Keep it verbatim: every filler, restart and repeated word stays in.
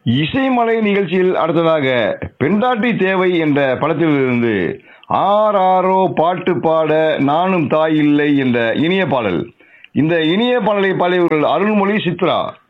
இசைமலை நிகழ்ச்சியில் அடுத்ததாக பெண்டாட்டி தேவை என்ற படத்திலிருந்து ஆராரோ பாட்டு பாட நானும் தாய் இல்லை என்ற இனிய பாடல். இந்த இனிய பாடலை பாடியவர்கள் அருள்மொழி, சித்ரா.